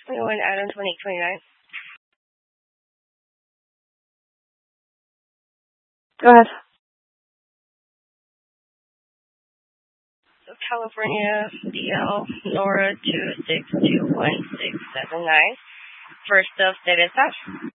21 Adam 2029. Go ahead. California DL Nora 2621679. First of state dispatch.